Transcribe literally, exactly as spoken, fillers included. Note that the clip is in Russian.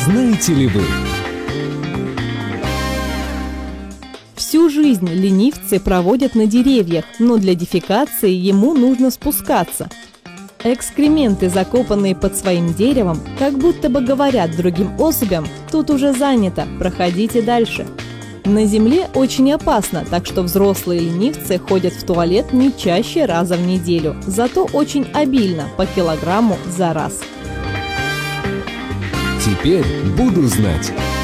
Знаете ли вы? Всю жизнь ленивцы проводят на деревьях, но для дефекации ему нужно спускаться. Экскременты, закопанные под своим деревом, как будто бы говорят другим особям: тут уже занято, проходите дальше. На земле очень опасно, так что взрослые ленивцы ходят в туалет не чаще раза в неделю, зато очень обильно, по килограмму за раз. Теперь буду знать.